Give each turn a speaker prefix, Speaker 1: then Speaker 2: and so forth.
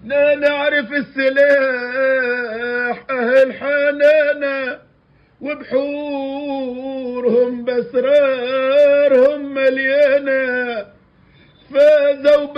Speaker 1: نعرف السلاح أهل حنانة، وبحورهم بأسرارهم مليانة، فازوا